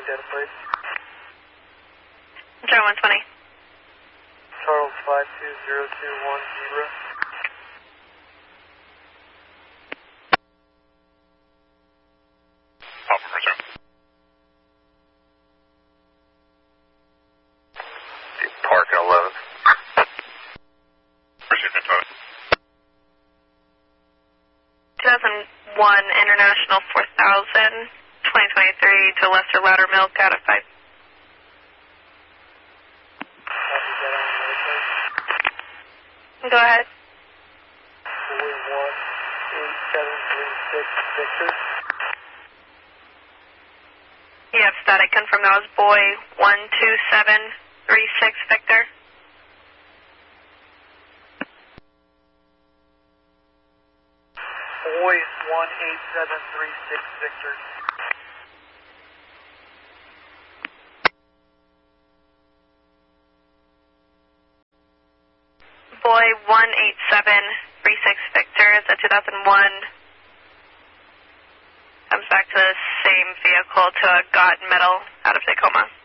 data plate. Charles 120. Charles 520210. Alpha resume. Park at 11. Resume in time. 2001 International 4000, 2023 to Lester Loudermilk out of 5. Go ahead. 418736 Victor. You have static confirm that was boy 12736 Victor. Boy 18736 Victor. Boy 18736 Victor, the 2001 comes back to the same vehicle to a God Metal out of Tacoma.